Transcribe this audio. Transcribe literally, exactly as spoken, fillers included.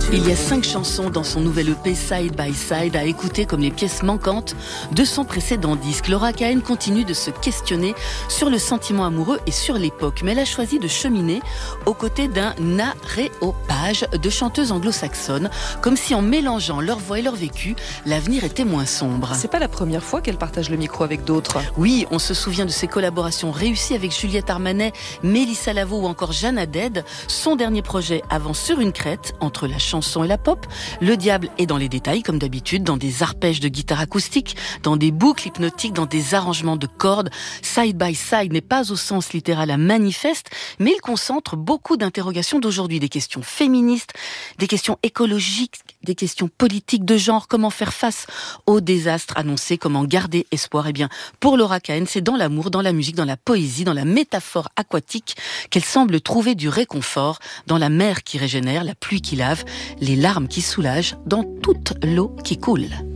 Il y a cinq chansons dans son nouvel E P Side by Side à écouter comme les pièces manquantes de son précédent disque. Laura Cahen continue de se questionner sur le sentiment amoureux et sur l'époque, mais elle a choisi de cheminer aux côtés d'un aréopage de chanteuses anglo-saxonnes, comme si en mélangeant leur voix et leur vécu, l'avenir était moins sombre. C'est pas la première fois qu'elle partage le micro avec d'autres. Oui, on se souvient de ses collaborations réussies avec Juliette Armanet, Mélissa Lavo ou encore Jeanne Haddad. Son dernier projet avance sur une crête entre la chanson et la pop. Le diable est dans les détails, comme d'habitude, dans des arpèges de guitare acoustique, dans des boucles hypnotiques, dans des arrangements de cordes. Side by Side n'est pas au sens littéral un manifeste, mais il concentre beaucoup d'interrogations d'aujourd'hui, des questions féministes, des questions écologiques, des questions politiques de genre, comment faire face au désastre annoncé, comment garder espoir. Eh bien, pour Laura Cahen, c'est dans l'amour, dans la musique, dans la poésie, dans la métaphore aquatique qu'elle semble trouver du réconfort, dans la mer qui régénère, la pluie qui lave, les larmes qui soulagent, dans toute l'eau qui coule.